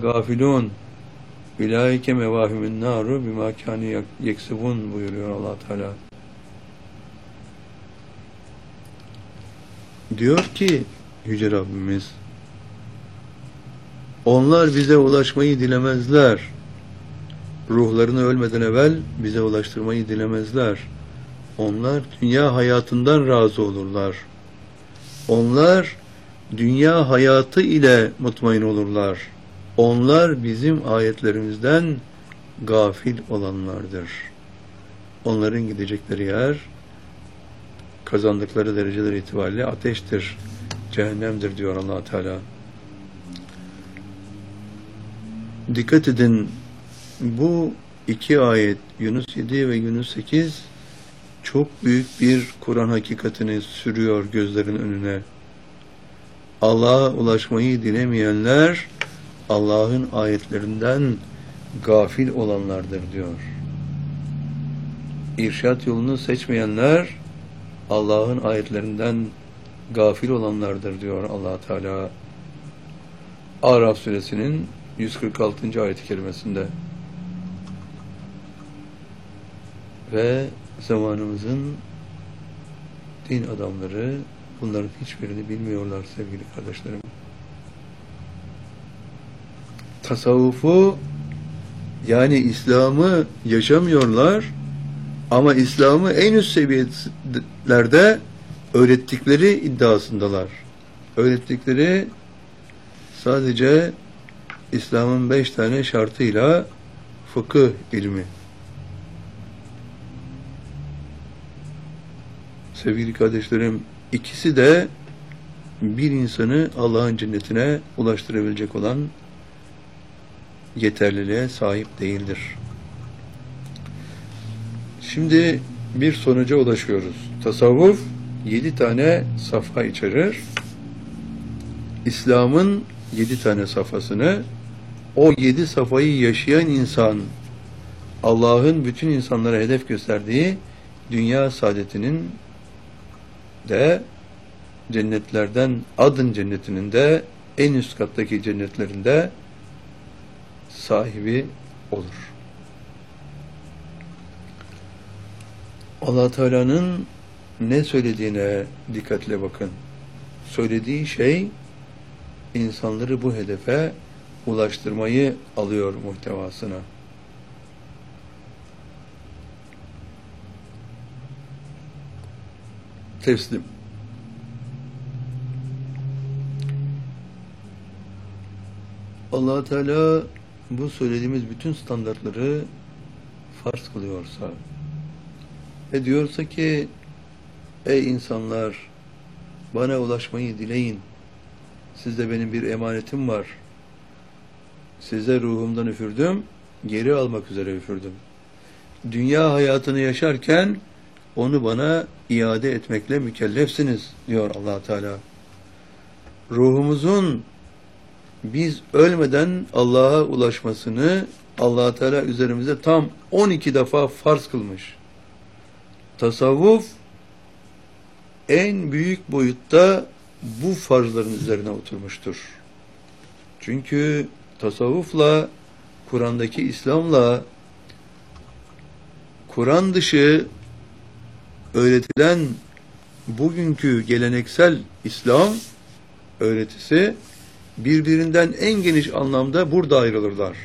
gafilun. Ulaike mevahimun naru bima kanu yeksubun buyuruyor Allah Teala. Diyor ki Yüce Rabbimiz, onlar bize ulaşmayı dilemezler. Ruhlarını ölmeden evvel bize ulaştırmayı dilemezler. Onlar dünya hayatından razı olurlar. Onlar dünya hayatı ile mutmain olurlar. Onlar bizim ayetlerimizden gafil olanlardır. Onların gidecekleri yer, kazandıkları dereceler itibariyle ateştir, cehennemdir diyor Allah Teala. Dikkat edin, bu iki ayet, Yunus 7 ve Yunus 8, çok büyük bir Kur'an hakikatini sürüyor gözlerin önüne. Allah'a ulaşmayı dilemeyenler, Allah'ın ayetlerinden gafil olanlardır diyor. İrşad yolunu seçmeyenler, Allah'ın ayetlerinden gafil olanlardır diyor Allah Teala. Araf suresinin 146. ayet-i kerimesinde. Ve zamanımızın din adamları bunların hiçbirini bilmiyorlar sevgili kardeşlerim. Tasavvufu, yani İslam'ı yaşamıyorlar ama İslam'ı en üst seviyelerde öğrettikleri iddiasındalar. Öğrettikleri sadece İslam'ın 5 tane şartıyla fıkıh ilmi. Sevgili kardeşlerim, ikisi de bir insanı Allah'ın cennetine ulaştırabilecek olan yeterliliğe sahip değildir. Şimdi bir sonuca ulaşıyoruz. Tasavvuf 7 tane safha içerir. İslam'ın 7 tane safhasını, o 7 safhayı yaşayan insan, Allah'ın bütün insanlara hedef gösterdiği dünya saadetinin de, cennetlerden, adın cennetinin de en üst kattaki cennetlerinde sahibi olur. Allah Teala'nın ne söylediğine dikkatle bakın. Söylediği şey insanları bu hedefe ulaştırmayı alıyor muhtevasına. Teslim. Allah Teala bu söylediğimiz bütün standartları farz kılıyorsa ve diyorsa ki ey insanlar, bana ulaşmayı dileyin. Sizde benim bir emanetim var. Size ruhumdan üfürdüm, geri almak üzere üfürdüm. Dünya hayatını yaşarken onu bana iade etmekle mükellefsiniz diyor Allah Teala. Ruhumuzun biz ölmeden Allah'a ulaşmasını Allah Teala üzerimize tam 12 defa farz kılmış. Tasavvuf en büyük boyutta bu farzların üzerine oturmuştur. Çünkü tasavvufla, Kur'an'daki İslam'la, Kur'an dışı öğretilen bugünkü geleneksel İslam öğretisi birbirinden en geniş anlamda burada ayrılırlar.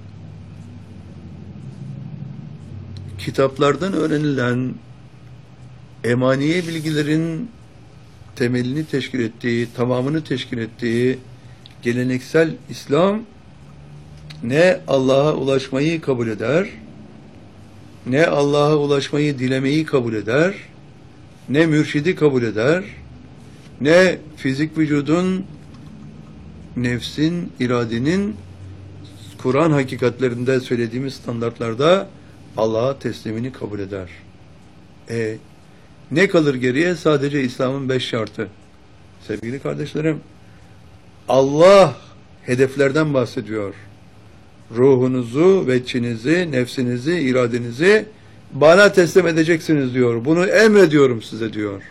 Kitaplardan öğrenilen emaniye bilgilerin temelini teşkil ettiği, tamamını teşkil ettiği geleneksel İslam ne Allah'a ulaşmayı kabul eder, ne Allah'a ulaşmayı dilemeyi kabul eder, ne mürşidi kabul eder, ne fizik vücudun, nefsin, iradenin Kur'an hakikatlerinde söylediğimiz standartlarda Allah'a teslimini kabul eder. Ne kalır geriye? Sadece İslam'ın 5 şartı. Sevgili kardeşlerim, Allah hedeflerden bahsediyor. Ruhunuzu, veçinizi, nefsinizi, iradenizi bana teslim edeceksiniz diyor. Bunu emrediyorum size diyor.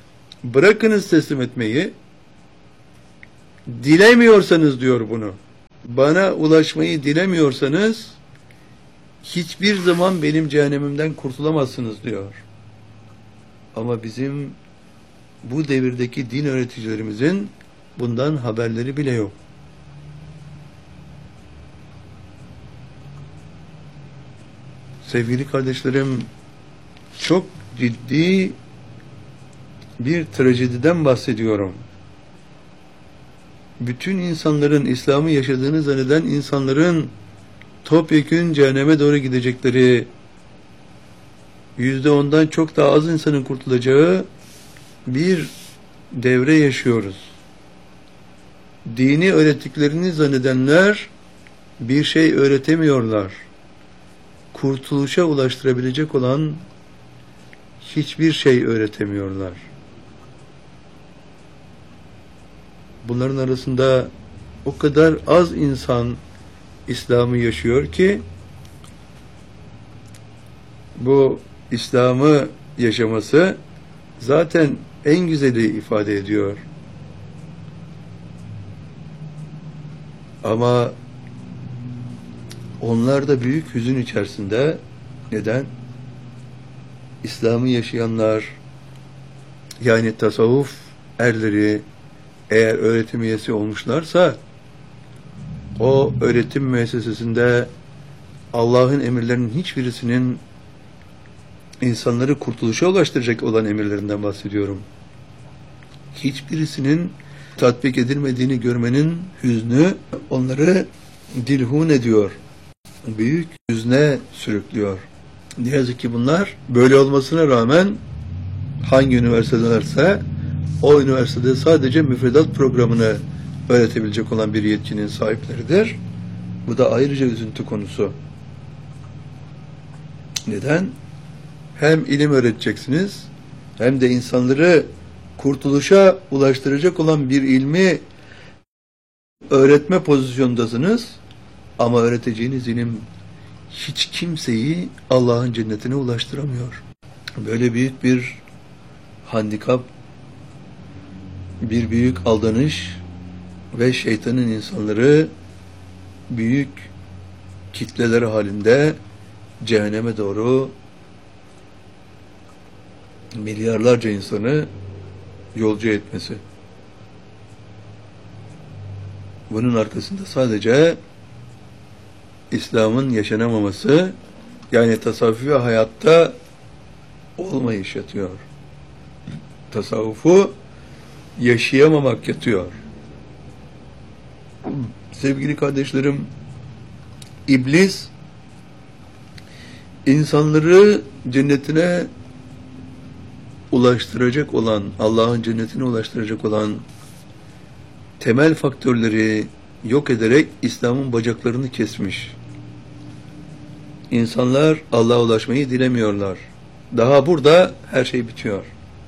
Bırakınız teslim etmeyi. Dilemiyorsanız diyor bunu. bana ulaşmayı dilemiyorsanız hiçbir zaman benim cehennemimden kurtulamazsınız diyor. Ama bizim bu devirdeki din öğreticilerimizin bundan haberleri bile yok. Sevgili kardeşlerim, çok ciddi bir trajediden bahsediyorum. Bütün insanların İslam'ı yaşadığını zanneden insanların topyekün cehenneme doğru gidecekleri, %10'dan çok daha az insanın kurtulacağı bir devre yaşıyoruz. Dini öğrettiklerini zannedenler bir şey öğretemiyorlar. Kurtuluşa ulaştırabilecek olan hiçbir şey öğretemiyorlar. Bunların arasında o kadar az insan İslam'ı yaşıyor ki bu İslam'ı yaşaması zaten en güzeli ifade ediyor. Ama onlar da büyük hüzün içerisinde. Neden? İslam'ı yaşayanlar, yani tasavvuf erleri eğer öğretim üyesi olmuşlarsa o öğretim müessesesinde Allah'ın emirlerinin hiçbirisinin insanları kurtuluşa ulaştıracak olan emirlerinden bahsediyorum. Hiçbirisinin tatbik edilmediğini görmenin hüznü onları dilhun ediyor. Büyük hüzne sürüklüyor. Ne yazık ki bunlar böyle olmasına rağmen hangi üniversitelerse o üniversitede sadece müfredat programını öğretebilecek olan bir yetkinin sahipleridir. Bu da ayrıca üzüntü konusu. Neden? Hem ilim öğreteceksiniz, hem de insanları kurtuluşa ulaştıracak olan bir ilmi öğretme pozisyondasınız. Ama öğreteceğiniz ilim hiç kimseyi Allah'ın cennetine ulaştıramıyor. Böyle büyük bir handikap, bir büyük aldanış ve şeytanın insanları büyük kitleler halinde cehenneme doğru milyarlarca insanı yolcu etmesi. Bunun arkasında sadece İslam'ın yaşanamaması, yani tasavvufi hayatta olmayış yatıyor. Tasavvufu yaşayamamak yatıyor. Sevgili kardeşlerim, İblis insanları cennetine ulaştıracak olan, Allah'ın cennetine ulaştıracak olan temel faktörleri yok ederek İslam'ın bacaklarını kesmiş. İnsanlar Allah'a ulaşmayı dilemiyorlar. Daha burada her şey bitiyor.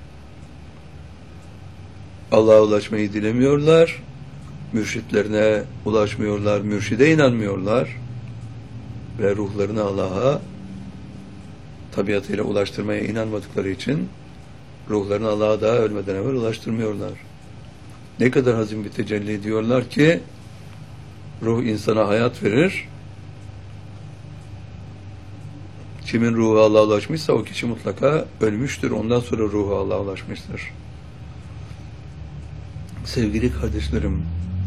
Allah'a ulaşmayı dilemiyorlar, mürşitlerine ulaşmıyorlar, mürşide inanmıyorlar ve ruhlarını Allah'a tabiatıyla ulaştırmaya inanmadıkları için ruhlarını Allah'a daha ölmeden evvel ulaştırmıyorlar. Ne kadar hazin bir tecelli diyorlar ki ruh insana hayat verir. Kimin ruhu Allah'a ulaşmışsa o kişi mutlaka ölmüştür. Ondan sonra ruhu Allah'a ulaşmıştır. Sevgili kardeşlerim,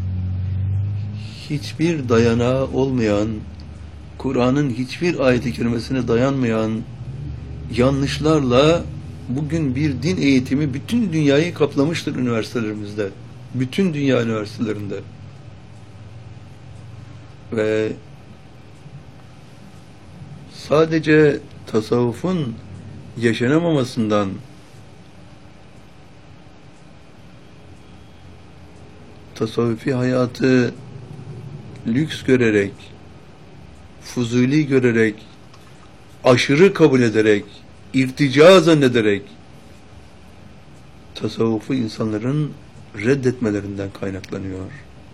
hiçbir dayanağı olmayan, Kur'an'ın hiçbir ayet-i kerimesine dayanmayan yanlışlarla bugün bir din eğitimi bütün dünyayı kaplamıştır üniversitelerimizde. Bütün dünya üniversitelerinde. Ve sadece tasavvufun yaşanamamasından, tasavvufi hayatı lüks görerek, fuzuli görerek, aşırı kabul ederek, irtica zannederek tasavvufu insanların reddetmelerinden kaynaklanıyor.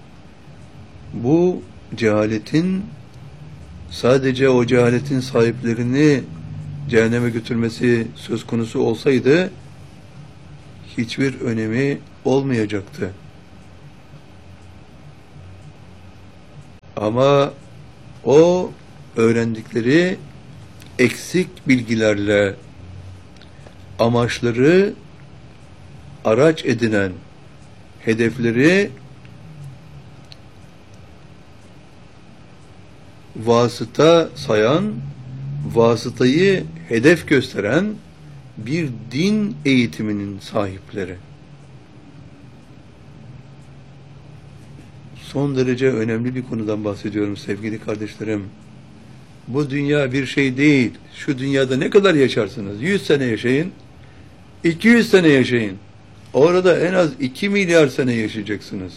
Bu cehaletin sadece o cehaletin sahiplerini cehenneme götürmesi söz konusu olsaydı hiçbir önemi olmayacaktı. Ama o öğrendikleri eksik bilgilerle amaçları araç edinen, hedefleri vasıta sayan, vasıtayı hedef gösteren bir din eğitiminin sahipleri. Son derece önemli bir konudan bahsediyorum sevgili kardeşlerim. Bu dünya bir şey değil. Şu dünyada ne kadar yaşarsınız? 100 sene yaşayın, 200 sene yaşayın. Orada en az 2 milyar sene yaşayacaksınız.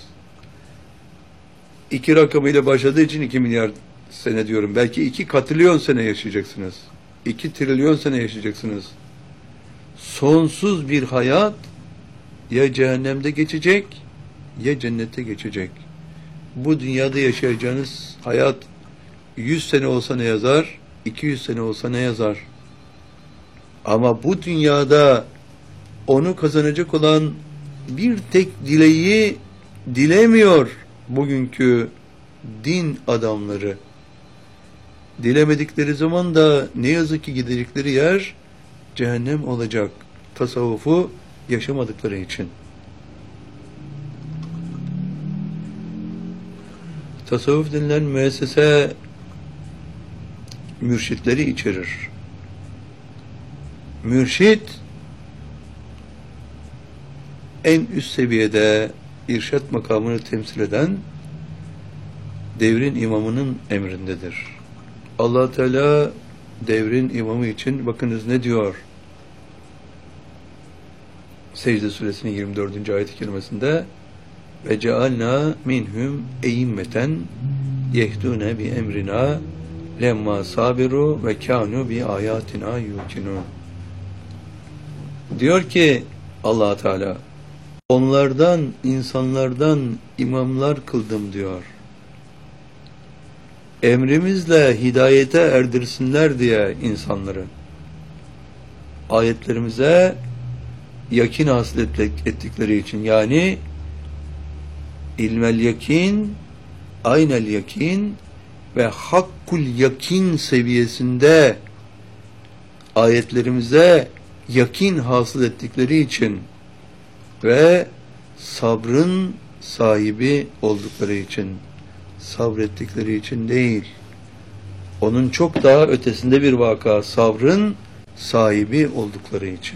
2 rakamıyla başladığı için 2 milyar sene diyorum. Belki 2 katrilyon sene yaşayacaksınız. 2 trilyon sene yaşayacaksınız. Sonsuz bir hayat ya cehennemde geçecek ya cennette geçecek. Bu dünyada yaşayacağınız hayat 100 sene olsa ne yazar? 200 sene olsa ne yazar? Ama bu dünyada onu kazanacak olan bir tek dileği dilemiyor bugünkü din adamları. Dilemedikleri zaman da ne yazık ki gidecekleri yer cehennem olacak. Tasavvufu yaşamadıkları için. Tasavvuf denilen müessese mürşitleri içerir. Mürşit en üst seviyede irşat makamını temsil eden devrin imamının emrindedir. Allah Teala devrin imamı için bakınız ne diyor? Secde suresinin 24. ayet-i kerimesinde ve cealna minhum e'immeten yehdune bi emrina lemma sabiru ve kanu bi ayatina yuqinun. Diyor ki Allah Teala onlardan, insanlardan imamlar kıldım diyor. Emrimizle hidayete erdirsinler diye insanları. Ayetlerimize yakin hasıl ettikleri için, yani ilmel yakin, aynel yakin ve hakkul yakin seviyesinde ayetlerimize yakin hasıl ettikleri için ve sabrın sahibi oldukları için, sabrettikleri için değil, onun çok daha ötesinde bir vaka, sabrın sahibi oldukları için.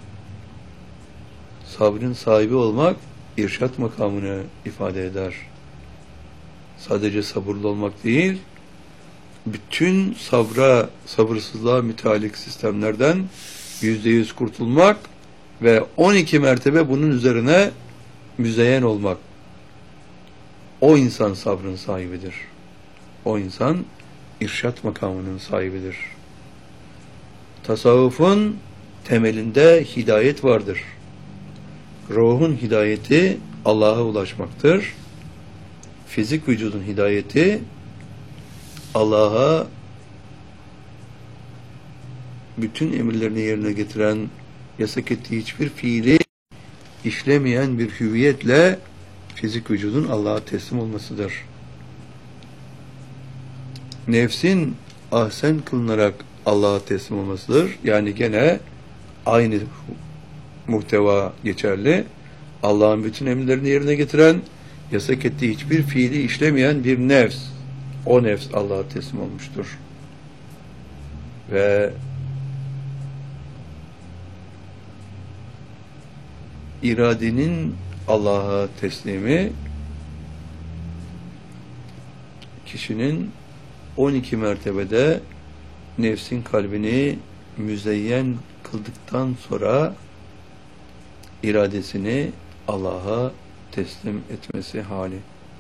Sabrın sahibi olmak irşat makamını ifade eder. Sadece sabırlı olmak değil, bütün sabırsızlığa müteallik sistemlerden %100 kurtulmak ve 12 mertebe bunun üzerine müzeyyen olmak. O insan sabrın sahibidir. O insan irşat makamının sahibidir. Tasavvufun temelinde hidayet vardır. Ruhun hidayeti Allah'a ulaşmaktır. Fizik vücudun hidayeti Allah'a bütün emirlerini yerine getiren, yasak ettiği hiçbir fiili işlemeyen bir hüviyetle fizik vücudun Allah'a teslim olmasıdır. Nefsin ahsen kılınarak Allah'a teslim olmasıdır. Yani gene aynı muhteva geçerli. Allah'ın bütün emirlerini yerine getiren, yasak ettiği hiçbir fiili işlemeyen bir nefs. O nefs Allah'a teslim olmuştur. Ve iradenin Allah'a teslimi kişinin 12 mertebede nefsin kalbini müzeyyen kıldıktan sonra iradesini Allah'a teslim etmesi hali.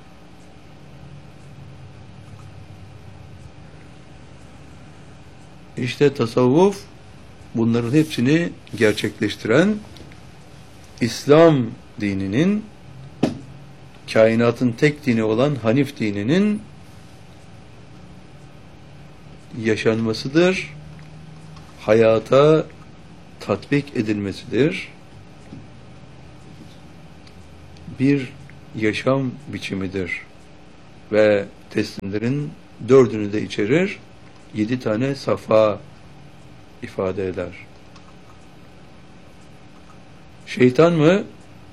İşte tasavvuf bunların hepsini gerçekleştiren İslam dininin, kainatın tek dini olan Hanif dininin yaşanmasıdır, hayata tatbik edilmesidir. Bir yaşam biçimidir ve teslimlerin dördünü de içerir. 7 tane safa ifade eder. Şeytan mı?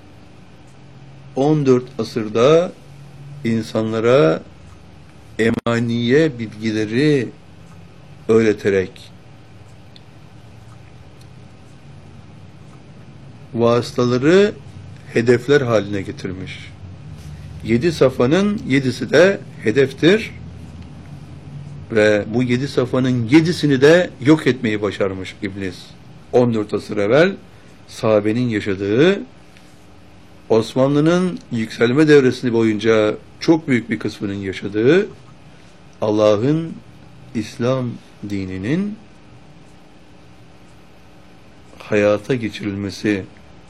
14 asırda insanlara emaniye bilgileri öğreterek vasıtaları hedefler haline getirmiş. 7 safanın 7'si de hedeftir ve bu 7 safanın 7'sini de yok etmeyi başarmış iblis. 14 asır evvel sahabenin yaşadığı, Osmanlı'nın yükselme devresini boyunca çok büyük bir kısmının yaşadığı Allah'ın İslam dininin hayata geçirilmesi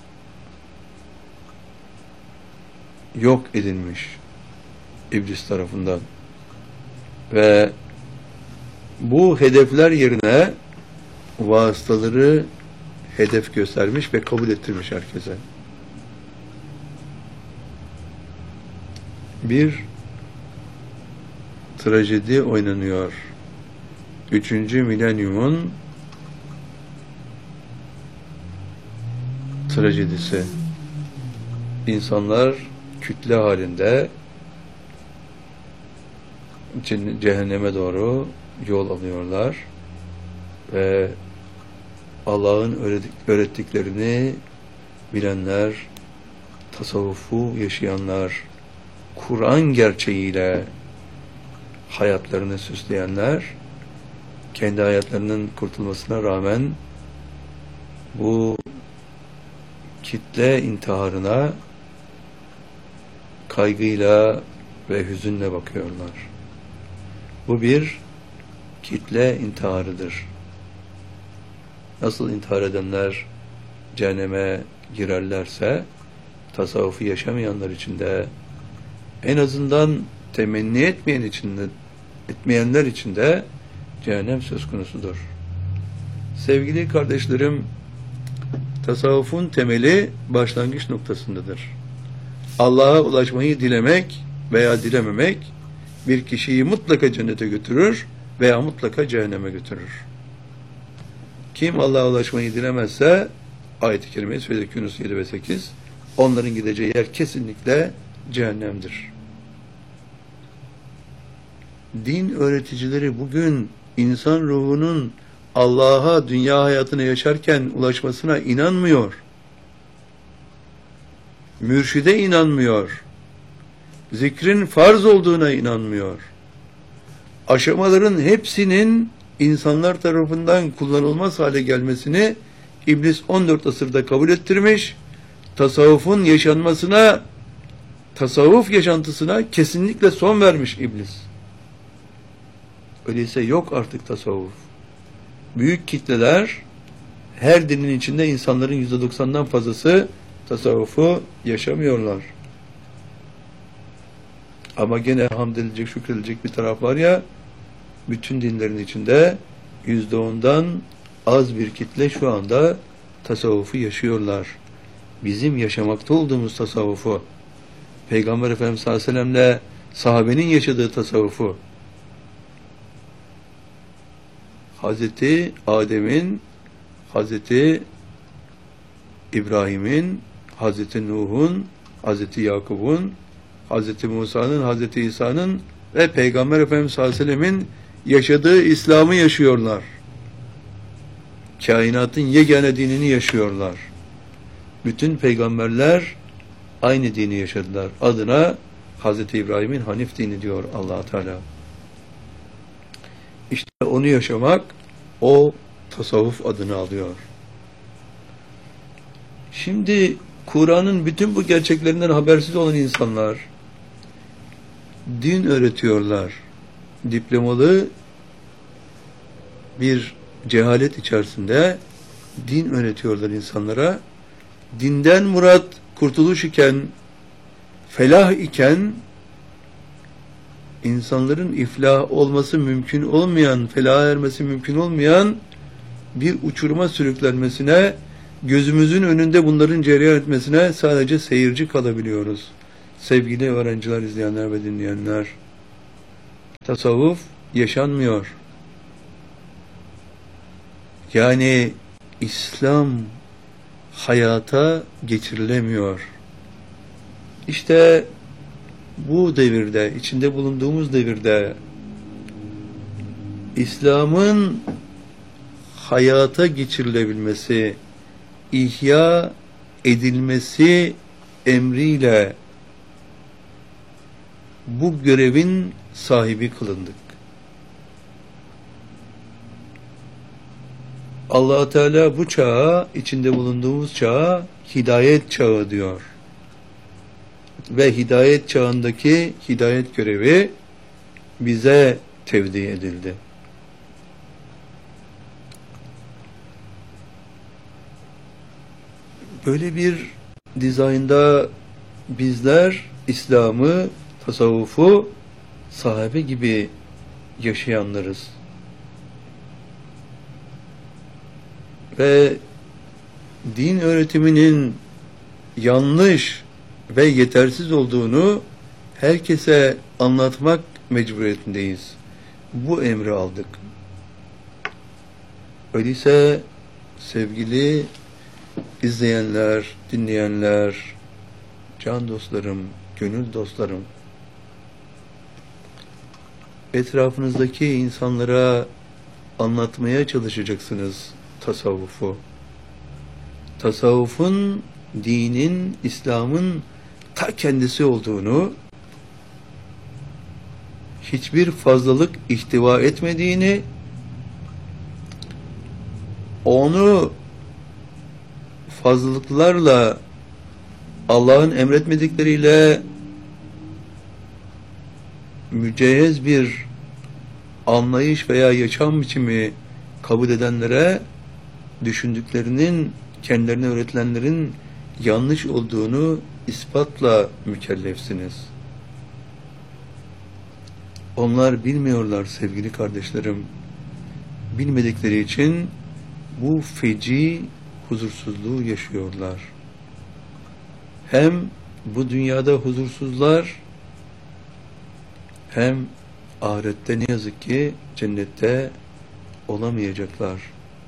yok edilmiş iblis tarafından ve bu hedefler yerine vasıtaları hedef göstermiş ve kabul ettirmiş herkese. Bir trajedi oynanıyor. 3. milenyumun trajedisi. İnsanlar kütle halinde cehenneme doğru yol alıyorlar ve Allah'ın öğrettiklerini bilenler, tasavvufu yaşayanlar, Kur'an gerçeğiyle hayatlarını süsleyenler, kendi hayatlarının kurtulmasına rağmen bu kitle intiharına kaygıyla ve hüzünle bakıyorlar. Bu bir kitle intiharıdır. Nasıl intihar edenler cehenneme girerlerse, tasavvufu yaşamayanlar için de, en azından temenni etmeyenler için de cehennem söz konusudur. Sevgili kardeşlerim, tasavvufun temeli başlangıç noktasındadır. Allah'a ulaşmayı dilemek veya dilememek bir kişiyi mutlaka cennete götürür veya mutlaka cehenneme götürür. Kim Allah'a ulaşmayı dilemezse, ayet-i kerimeyi söyledik Yunus 7 ve 8, onların gideceği yer kesinlikle cehennemdir. Din öğreticileri bugün insan ruhunun Allah'a, dünya hayatını yaşarken ulaşmasına inanmıyor. Mürşide inanmıyor. Zikrin farz olduğuna inanmıyor. Aşamaların hepsinin insanlar tarafından kullanılmaz hale gelmesini iblis 14 asırda kabul ettirmiş, tasavvufun yaşanmasına, tasavvuf yaşantısına kesinlikle son vermiş iblis. Öyleyse yok artık tasavvuf. Büyük kitleler, her dinin içinde insanların %90'dan fazlası tasavvufu yaşamıyorlar. Ama gene hamd edilecek, şükredilecek bir taraf var ya, bütün dinlerin içinde %10'dan az bir kitle şu anda tasavvufu yaşıyorlar. Bizim yaşamakta olduğumuz tasavvufu, Peygamber Efendimiz sallallahu aleyhi ve sellem'le sahabenin yaşadığı tasavvufu, Hazreti Adem'in, Hazreti İbrahim'in, Hazreti Nuh'un, Hazreti Yakub'un, Hazreti Musa'nın, Hazreti İsa'nın ve Peygamber Efendimiz sallallahu aleyhi ve sellemin yaşadığı İslam'ı yaşıyorlar. Kainatın yegane dinini yaşıyorlar. Bütün peygamberler aynı dini yaşadılar. Adına Hazreti İbrahim'in Hanif dini diyor Allah Teala. İşte onu yaşamak, o tasavvuf adını alıyor. Şimdi Kur'an'ın bütün bu gerçeklerinden habersiz olan insanlar din öğretiyorlar. Diplomalı bir cehalet içerisinde din öğretiyorlar insanlara. Dinden murat kurtuluş iken, felah iken, insanların iflah olması mümkün olmayan, felaha ermesi mümkün olmayan bir uçuruma sürüklenmesine, gözümüzün önünde bunların cereyan etmesine sadece seyirci kalabiliyoruz. Sevgili öğrenciler, izleyenler ve dinleyenler, tasavvuf yaşanmıyor. Yani İslam hayata geçirilemiyor. İşte bu devirde, içinde bulunduğumuz devirde İslam'ın hayata geçirilebilmesi, ihya edilmesi emriyle bu görevin sahibi kılındık. Allah Teala bu çağa, içinde bulunduğumuz çağa hidayet çağı diyor. Ve hidayet çağındaki hidayet görevi bize tevdi edildi. Böyle bir dizaynda bizler İslam'ı, tasavvufu sahabe gibi yaşayanlarız. Ve din öğretiminin yanlış ve yetersiz olduğunu herkese anlatmak mecburiyetindeyiz. Bu emri aldık. Öyleyse sevgili izleyenler, dinleyenler, can dostlarım, gönül dostlarım, etrafınızdaki insanlara anlatmaya çalışacaksınız tasavvufu. Tasavvufun, dinin, İslam'ın ta kendisi olduğunu, hiçbir fazlalık ihtiva etmediğini, onu fazlalıklarla, Allah'ın emretmedikleriyle mücehhez bir anlayış veya yaşam biçimi kabul edenlere düşündüklerinin, kendilerine öğretilenlerin yanlış olduğunu ispatla mükellefsiniz. Onlar bilmiyorlar sevgili kardeşlerim. Bilmedikleri için bu feci huzursuzluğu yaşıyorlar. Hem bu dünyada huzursuzlar, hem ahirette ne yazık ki cennette olamayacaklar.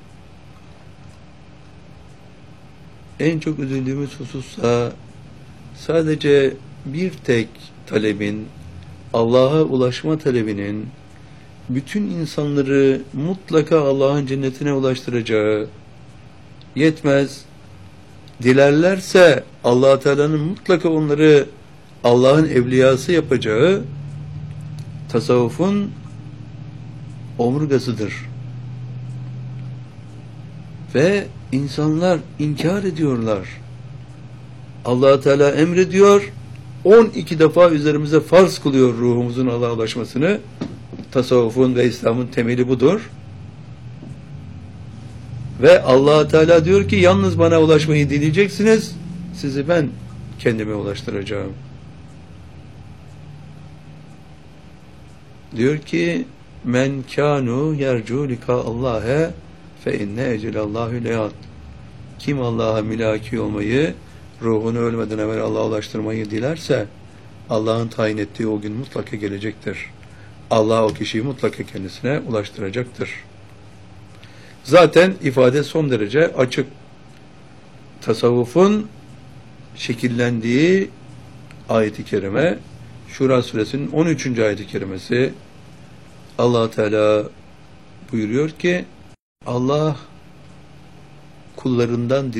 En çok üzüldüğümüz husussa sadece bir tek talebin, Allah'a ulaşma talebinin bütün insanları mutlaka Allah'ın cennetine ulaştıracağı, yetmez, dilerlerse Allah Teala'nın mutlaka onları Allah'ın evliyası yapacağı tasavvufun omurgasıdır. Ve insanlar inkar ediyorlar. Allah Teala emrediyor, 12 defa üzerimize farz kılıyor ruhumuzun Allah'a ulaşmasını. Tasavvufun ve İslam'ın temeli budur. Ve Allah Teala diyor ki yalnız bana ulaşmayı dileyeceksiniz, sizi ben kendime ulaştıracağım. Diyor ki men kanu yercu lika Allah'e fe inne ecelallahu leyat. Kim Allah'a mülaki olmayı, ruhunu ölmeden evvel Allah'a ulaştırmayı dilerse Allah'ın tayin ettiği o gün mutlaka gelecektir. Allah o kişiyi mutlaka kendisine ulaştıracaktır. Zaten ifade son derece açık. Tasavvufun şekillendiği ayet-i kerime, Şura suresinin 13. ayet-i kerimesi, Allah Teala buyuruyor ki Allah kullarından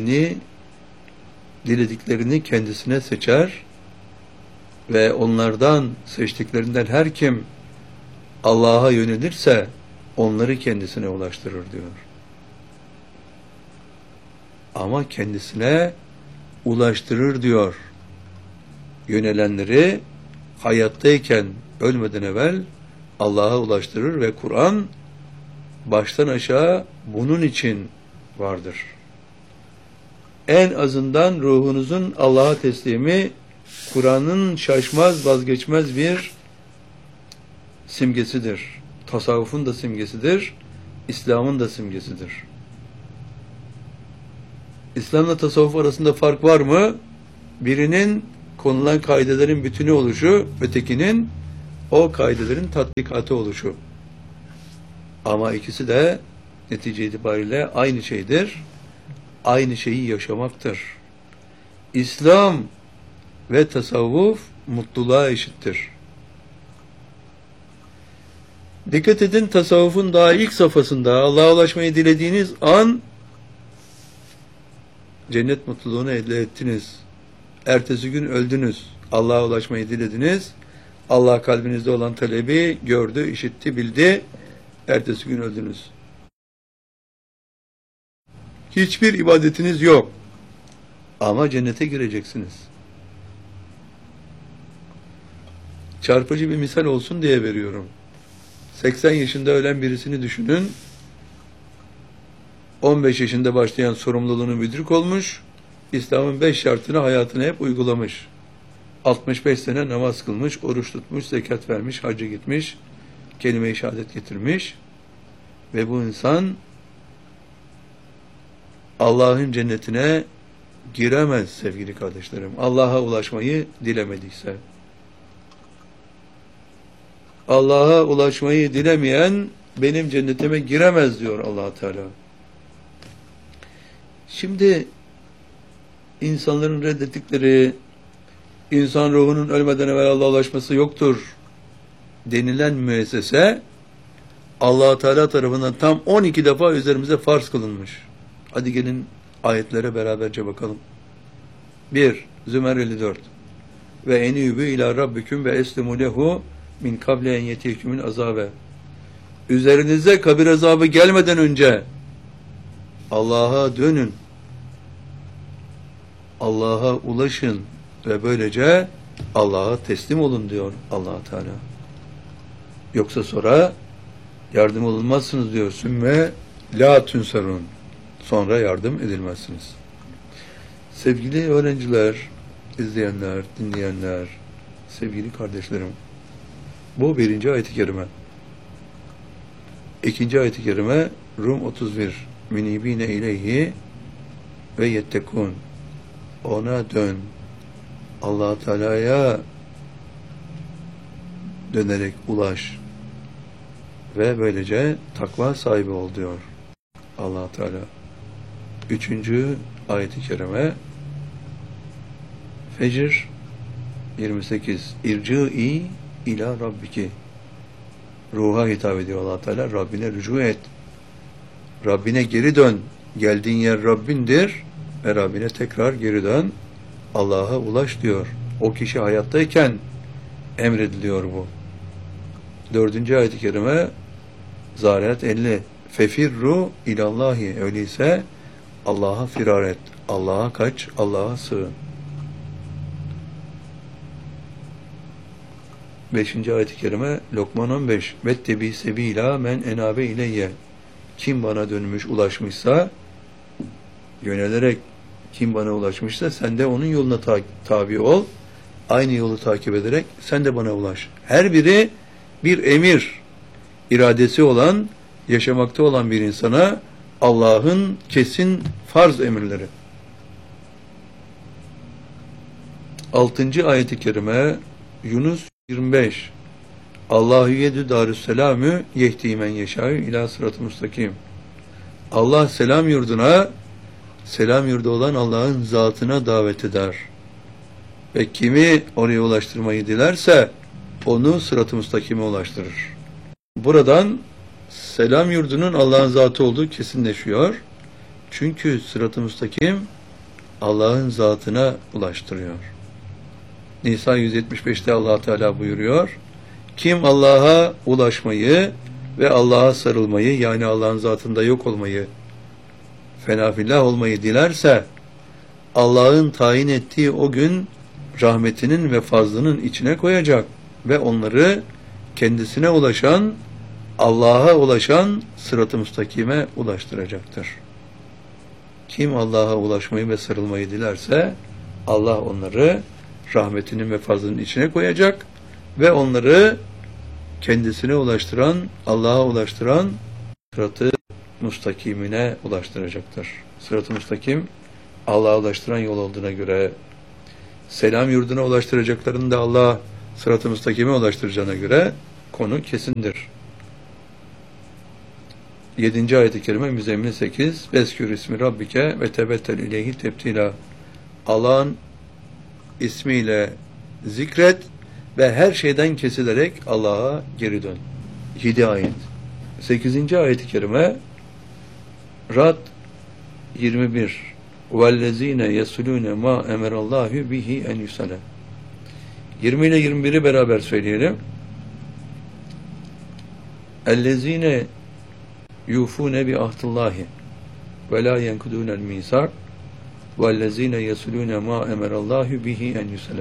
dilediklerini kendisine seçer ve onlardan seçtiklerinden her kim Allah'a yönelirse onları kendisine ulaştırır diyor. Ama kendisine ulaştırır diyor. Yönelenleri hayattayken ölmeden evvel Allah'a ulaştırır ve Kur'an baştan aşağı bunun için vardır. En azından ruhunuzun Allah'a teslimi Kur'an'ın şaşmaz, vazgeçmez bir simgesidir. Tasavvufun da simgesidir, İslam'ın da simgesidir. İslam'la tasavvuf arasında fark var mı? Birinin konulan kaidelerin bütünü oluşu, ötekinin o kaidelerin tatbikatı oluşu. Ama ikisi de netice itibariyle aynı şeydir. Aynı şeyi yaşamaktır. İslam ve tasavvuf mutluluğa eşittir. Dikkat edin, tasavvufun daha ilk safhasında Allah'a ulaşmayı dilediğiniz an cennet mutluluğunu elde ettiniz. Ertesi gün öldünüz. Allah'a ulaşmayı dilediniz. Allah kalbinizde olan talebi gördü, işitti, bildi. Ertesi gün öldünüz. Hiçbir ibadetiniz yok. Ama cennete gireceksiniz. Çarpıcı bir misal olsun diye veriyorum. 80 yaşında ölen birisini düşünün. 15 yaşında başlayan sorumluluğunu müdrik olmuş. İslam'ın 5 şartını hayatına hep uygulamış. 65 sene namaz kılmış, oruç tutmuş, zekat vermiş, hacca gitmiş, kelime-i şehadet getirmiş. Ve bu insan Allah'ın cennetine giremez sevgili kardeşlerim. Allah'a ulaşmayı dilemediyse. Allah'a ulaşmayı dilemeyen benim cennetime giremez diyor Allah Teala. Şimdi insanların reddettikleri, insan ruhunun ölmeden evvel Allah'a ulaşması yoktur denilen müessese Allah Teala tarafından tam 12 defa üzerimize farz kılınmış. Hadi gelin ayetlere beraberce bakalım. 1. Zümer 54. Ve enübü ila rabbiküm ve eslimu lehu min kable en yetihkümün azabe. Üzerinize kabir azabı gelmeden önce Allah'a dönün. Allah'a ulaşın ve böylece Allah'a teslim olun diyor Allah Teala. Yoksa sonra yardım olunmazsınız diyor. Sümme la tünsarun. Sonra yardım edilmezsiniz. Sevgili öğrenciler, izleyenler, dinleyenler, sevgili kardeşlerim, bu 1. ayet-i kerime. 2. ayet-i kerime Rum 31. Minibine ileyhi ve yettekun. Ona dön. Allah Teala'ya dönerek ulaş. Ve böylece takva sahibi ol diyor Allah Teala. 3. ayet-i kerime Fecr 28. İrci'i ila rabbiki. Ruha hitap ediyor Allah Teala. Rabbine rücu et. Rabbine geri dön. Geldiğin yer Rabbindir ve Rabbine tekrar geri dön. Allah'a ulaş diyor. O kişi hayattayken emrediliyor bu. 4. ayet-i kerime Zariyat 50. Fefirru ilallahi. Öyleyse Allah'a firar et. Allah'a kaç. Allah'a sığın. 5. ayet-i kerime Lokman 15. Vettebi sebila men enabe ileyye. Kim bana dönmüş, ulaşmışsa, yönelerek kim bana ulaşmışsa sen de onun yoluna tabi ol. Aynı yolu takip ederek sen de bana ulaş. Her biri bir emir, iradesi olan, yaşamakta olan bir insana Allah'ın kesin farz emirleri. 6. ayet-i kerime Yunus 25. Allahu yedü darüsselamü yehdi men yeşâ'ü ilâ sırat-ı mustakim. Allah selam yurduna, selam yurdu olan Allah'ın zatına davet eder. Ve kimi oraya ulaştırmayı dilerse onu sırat-ı mustakime ulaştırır. Buradan selam yurdunun Allah'ın zatı olduğu kesinleşiyor. Çünkü sırat-ı mustakim Allah'ın zatına ulaştırıyor. Nisa 175'te Allah Teala buyuruyor. Kim Allah'a ulaşmayı ve Allah'a sarılmayı, yani Allah'ın zatında yok olmayı, fenafillah olmayı dilerse Allah'ın tayin ettiği o gün rahmetinin ve fazlının içine koyacak ve onları kendisine ulaşan, Allah'a ulaşan sırat-ı müstakime ulaştıracaktır. Kim Allah'a ulaşmayı ve sarılmayı dilerse Allah onları rahmetinin ve fazlının içine koyacak ve onları kendisine ulaştıran, Allah'a ulaştıran sırat-ı müstakimine ulaştıracaktır. Sırat-ı müstakim Allah'a ulaştıran yol olduğuna göre selam yurduna ulaştıracaklarını da Allah sırat-ı müstakime ulaştıracağına göre konu kesindir. 7. ayet-i kerime Müzzemmil 8 Veskür ismi Rabbike ve tebettel ileyhi tebtila. Allah'ın ismiyle zikret ve her şeyden kesilerek Allah'a geri dön. 7 ayet. 8. ayet-i kerime Rad 21 وَالَّذ۪ينَ يَسُلُونَ مَا اَمَرَ اللّٰهُ بِهِ اَنْ يُسَلَ. 20 ile 21'i beraber söyleyelim. اَلَّذ۪ينَ يُوفُونَ بِعَهْدِ اللّٰهِ وَلَا يَنْكُدُونَ الْمِيثَاقَ وَالَّذ۪ينَ يَسُلُونَ مَا اَمَرَ اللّٰهُ بِهِ اَنْ يُسَلَ.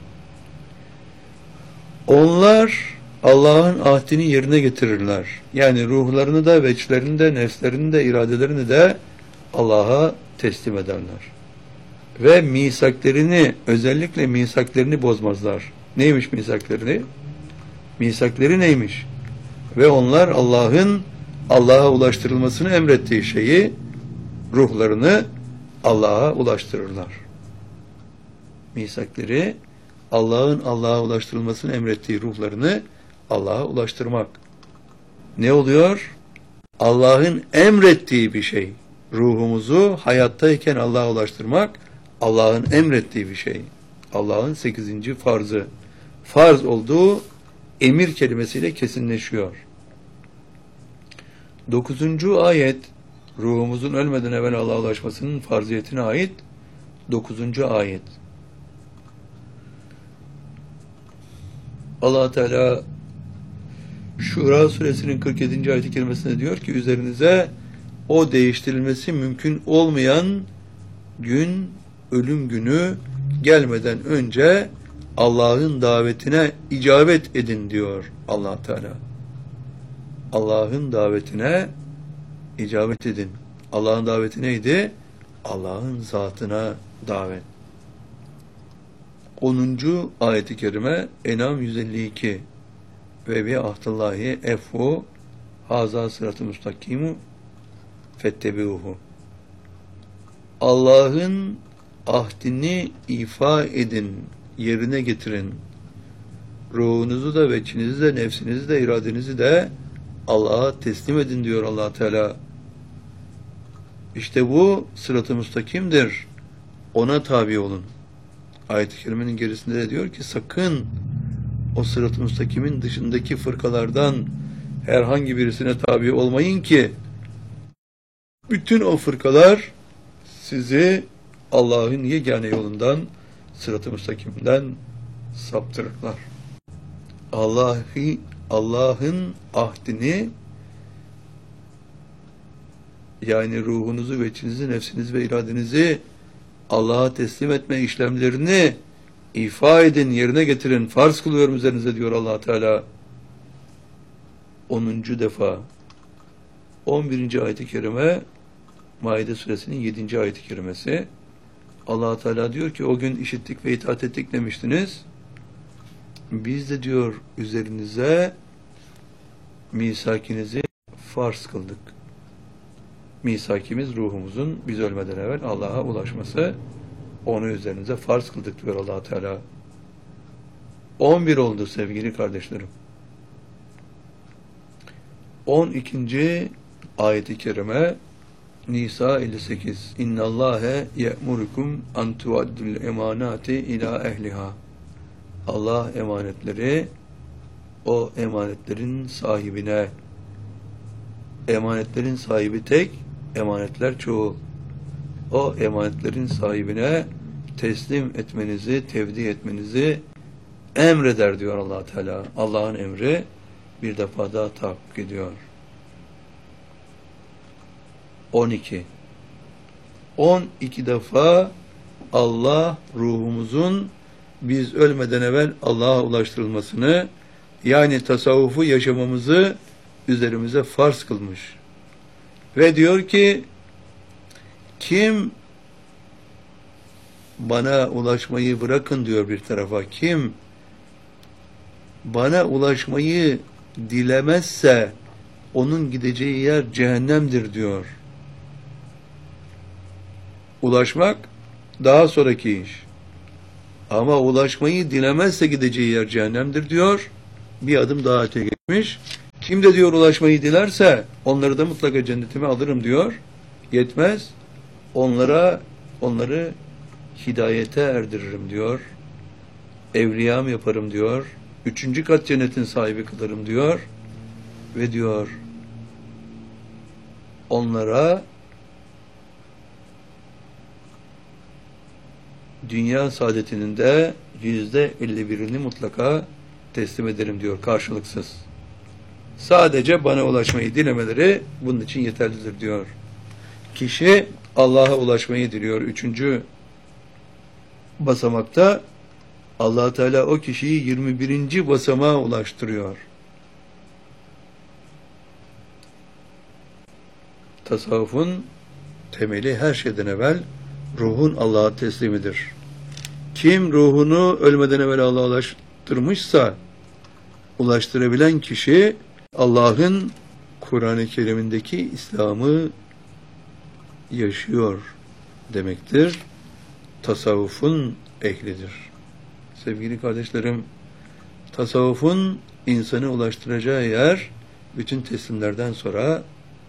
Onlar Allah'ın ahdini yerine getirirler. Yani ruhlarını da, veçlerini de, nefslerini de, iradelerini de Allah'a teslim ederler. Ve misaklerini, özellikle misaklerini bozmazlar. Neymiş misaklerini? Misakleri neymiş? Ve onlar Allah'a ulaştırılmasını emrettiği şeyi, ruhlarını Allah'a ulaştırırlar. Misakleri, Allah'a ulaştırılmasını emrettiği ruhlarını Allah'a ulaştırmak. Ne oluyor? Allah'ın emrettiği bir şey. Ruhumuzu hayattayken Allah'a ulaştırmak, Allah'ın emrettiği bir şey. Allah'ın 8. farzı. Farz olduğu emir kelimesiyle kesinleşiyor. 9. ayet, ruhumuzun ölmeden evvel Allah'a ulaşmasının farziyetine ait 9. ayet. Allah Teala Şura suresinin 47. ayet-i kerimesinde diyor ki üzerinize o değiştirilmesi mümkün olmayan gün, ölüm günü gelmeden önce Allah'ın davetine icabet edin diyor Allah Teala. Allah'ın davetine icabet edin. Allah'ın daveti neydi? Allah'ın zatına davet. 10. ayet-i kerime En'am 152 ve bi ahdillahi efu haza sırat-ı müstakimu fettebiuhu. Allah'ın ahdini ifa edin, yerine getirin. Ruhunuzu da, veçinizi de, nefsinizi de, iradenizi de Allah'a teslim edin diyor Allah Teala. İşte bu sırat-ı müstakimdir. Ona tabi olun. Ayet-i kerimenin gerisinde de diyor ki sakın o sırat-ı müstakimin dışındaki fırkalardan herhangi birisine tabi olmayın ki bütün o fırkalar sizi Allah'ın yegane yolundan, sırat-ı müstakimden saptırırlar. Allah'ın ahdini, yani ruhunuzu, veçinizi, nefsinizi ve iradenizi Allah'a teslim etme işlemlerini ifa edin, yerine getirin, farz kılıyorum üzerinize diyor Allah Teala. 10. defa 11. ayet-i kerime Maide suresinin 7. ayet-i kerimesi. Allah Teala diyor ki o gün işittik ve itaat ettik demiştiniz. Biz de diyor üzerinize misakinizi farz kıldık. Misakimiz ruhumuzun biz ölmeden evvel Allah'a ulaşması, onu üzerinize farz kıldık diyor Allah Teala. 11 oldu sevgili kardeşlerim. 12. ayet-i kerime Nisa 58 İnnallâhe ye'murukum an tuaddul emanati ila ehliha. Allah emanetleri o emanetlerin sahibine, emanetlerin sahibi tek, emanetler çoğul. O emanetlerin sahibine teslim etmenizi, tevdi etmenizi emreder diyor Allah Teala. Allah'ın emri bir defa daha tahakkuk ediyor. 12 defa Allah ruhumuzun biz ölmeden evvel Allah'a ulaştırılmasını, yani tasavvufu yaşamamızı üzerimize farz kılmış. Ve diyor ki kim bana ulaşmayı bırakın diyor bir tarafa, kim bana ulaşmayı dilemezse onun gideceği yer cehennemdir diyor. Ulaşmak daha sonraki iş. Ama ulaşmayı dilemezse gideceği yer cehennemdir diyor. Bir adım daha öte geçmiş. Kim de diyor ulaşmayı dilerse onları da mutlaka cennetime alırım diyor. Yetmez. Onları hidayete erdiririm diyor. Evliyam yaparım diyor. 3. kat cennetin sahibi kılarım diyor. Ve diyor onlara dünya saadetinin de %51'ini mutlaka teslim ederim diyor karşılıksız. Sadece bana ulaşmayı dilemeleri bunun için yeterlidir diyor. Kişi Allah'a ulaşmayı diliyor. 3. basamakta Allah Teala o kişiyi 21. basamağa ulaştırıyor. Tasavvufun temeli her şeyden evvel ruhun Allah'a teslimidir. Kim ruhunu ölmeden evvel Allah'a ulaştırmışsa, ulaştırabilen kişi Allah'ın Kur'an-ı Kerim'indeki İslam'ı yaşıyor demektir. Tasavvufun ehlidir. Sevgili kardeşlerim, tasavvufun insanı ulaştıracağı yer bütün teslimlerden sonra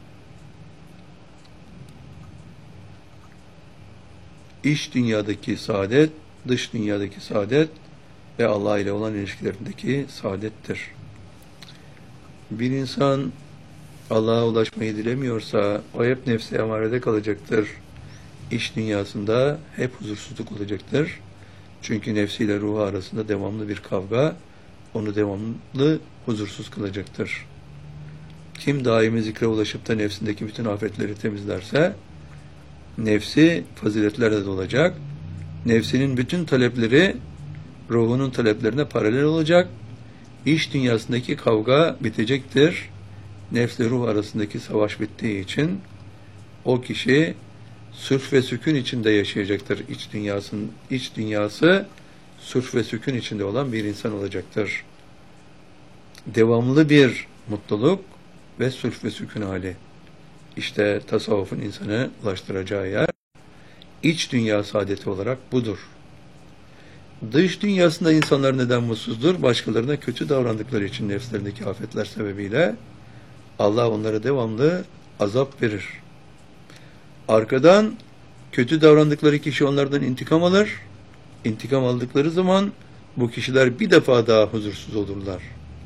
iç dünyadaki saadet, dış dünyadaki saadet ve Allah ile olan ilişkilerindeki saadettir. Bir insan Allah'a ulaşmayı dilemiyorsa o hep nefse emarede kalacaktır. İç dünyasında hep huzursuzluk olacaktır. Çünkü nefsiyle ruhu arasında devamlı bir kavga onu devamlı huzursuz kılacaktır. Kim daimi zikre ulaşıp da nefsindeki bütün afetleri temizlerse nefsi faziletlerle dolacak. Nefsinin bütün talepleri ruhunun taleplerine paralel olacak. İç dünyasındaki kavga bitecektir. Nefsle ruh arasındaki savaş bittiği için o kişi sürf ve sükun içinde yaşayacaktır. İç dünyası sürf ve sükun içinde olan bir insan olacaktır. Devamlı bir mutluluk ve sürf ve sükun hali. İşte tasavvufun insanı ulaştıracağı yer iç dünya saadeti olarak budur. Dış dünyasında insanlar neden mutsuzdur? Başkalarına kötü davrandıkları için nefslerindeki afetler sebebiyle Allah onlara devamlı azap verir. Arkadan kötü davrandıkları kişi onlardan intikam alır. İntikam aldıkları zaman bu kişiler bir defa daha huzursuz olurlar.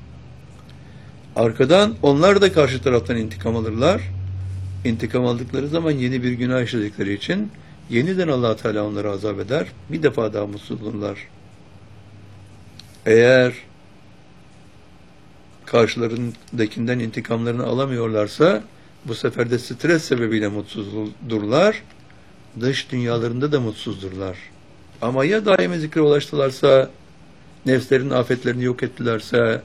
Arkadan onlar da karşı taraftan intikam alırlar. İntikam aldıkları zaman yeni bir günah işledikleri için yeniden Allah Teala onları azap eder. Bir defa daha mutsuz olurlar. Eğer karşılarındakinden intikamlarını alamıyorlarsa bu sefer de stres sebebiyle mutsuzdurlar. Dış dünyalarında da mutsuzdurlar. Ama ya daimi zikre ulaştılarsa, nefslerinin afetlerini yok ettilerse,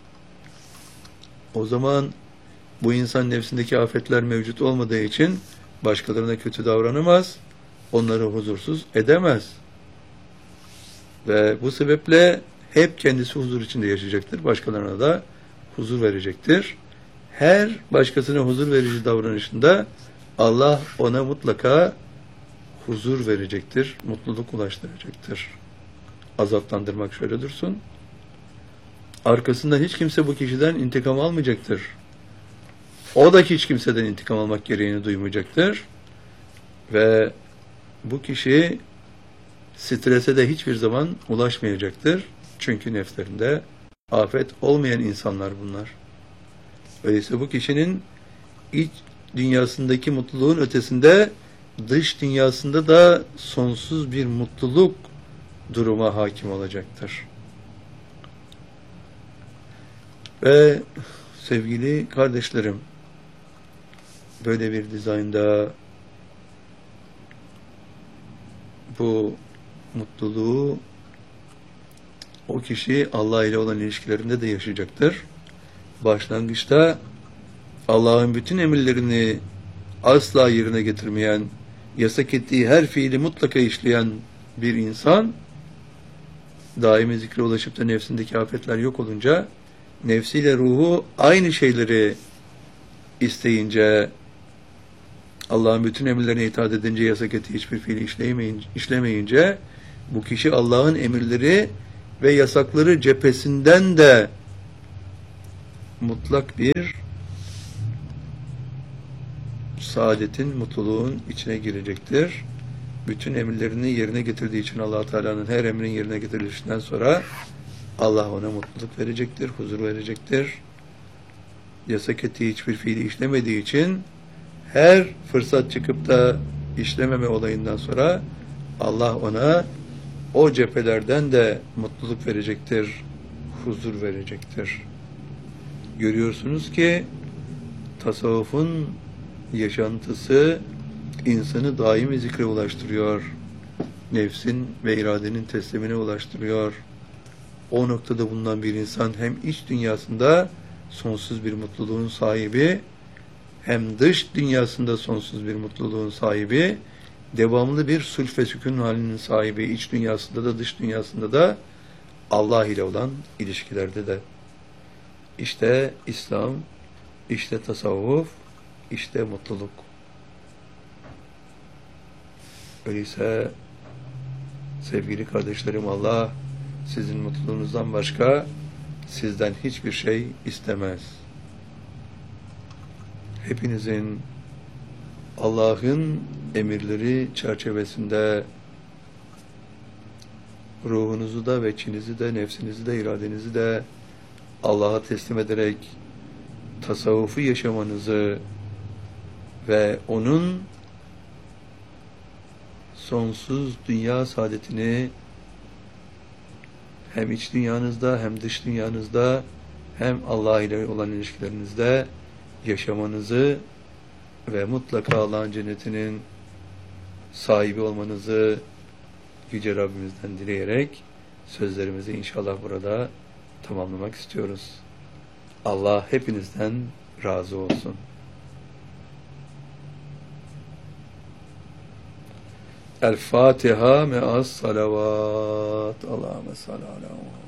o zaman bu insan nefsindeki afetler mevcut olmadığı için başkalarına kötü davranamaz, onları huzursuz edemez. Ve bu sebeple hep kendisi huzur içinde yaşayacaktır. Başkalarına da huzur verecektir. Her başkasına huzur verici davranışında Allah ona mutlaka huzur verecektir, mutluluk ulaştıracaktır. Azaplandırmak şöyle dursun. Arkasında hiç kimse bu kişiden intikam almayacaktır. O da hiç kimseden intikam almak gereğini duymayacaktır. Ve bu kişi strese de hiçbir zaman ulaşmayacaktır. Çünkü nefslerinde afet olmayan insanlar bunlar. Öyleyse bu kişinin iç dünyasındaki mutluluğun ötesinde dış dünyasında da sonsuz bir mutluluk duruma hakim olacaktır. Ve sevgili kardeşlerim, böyle bir dizaynda bu mutluluğu o kişi Allah ile olan ilişkilerinde de yaşayacaktır. Başlangıçta Allah'ın bütün emirlerini asla yerine getirmeyen, yasak ettiği her fiili mutlaka işleyen bir insan, daimi zikre ulaşıp da nefsindeki afetler yok olunca, nefsiyle ruhu aynı şeyleri isteyince, Allah'ın bütün emirlerine itaat edince, yasak ettiği hiçbir fiili işlemeyince, Bu kişi Allah'ın emirleri ve yasakları cephesinden de mutlak bir saadetin, mutluluğun içine girecektir. Bütün emirlerini yerine getirdiği için Allah Teala'nın her emrin yerine getirilişinden sonra Allah ona mutluluk verecektir, huzur verecektir. Yasak ettiği hiçbir fiili işlemediği için her fırsat çıkıp da işlememe olayından sonra Allah ona o cephelerden de mutluluk verecektir, huzur verecektir. Görüyorsunuz ki tasavvufun yaşantısı insanı daimi zikre ulaştırıyor. Nefsin ve iradenin teslimine ulaştırıyor. O noktada bulunan bir insan hem iç dünyasında sonsuz bir mutluluğun sahibi, hem dış dünyasında sonsuz bir mutluluğun sahibi, devamlı bir sulh ve sükun halinin sahibi, iç dünyasında da dış dünyasında da Allah ile olan ilişkilerde de. İşte İslam, işte tasavvuf, işte mutluluk. Öyleyse sevgili kardeşlerim, Allah sizin mutluluğunuzdan başka sizden hiçbir şey istemez. Hepinizin Allah'ın emirleri çerçevesinde ruhunuzu da, veçinizi de, nefsinizi de, iradenizi de Allah'a teslim ederek tasavvufu yaşamanızı ve onun sonsuz dünya saadetini hem iç dünyanızda hem dış dünyanızda hem Allah ile olan ilişkilerinizde yaşamanızı ve mutlaka Allah'ın cennetinin sahibi olmanızı Yüce Rabbimizden dileyerek sözlerimizi inşallah burada tamamlamak istiyoruz. Allah hepinizden razı olsun. El-Fatiha me'as salavat. Allahümme salli ala Muhammed.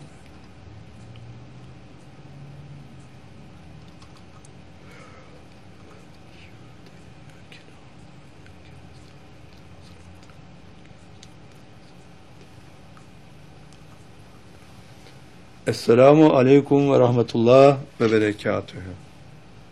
Esselamu aleyküm ve rahmetullah ve berekatühü.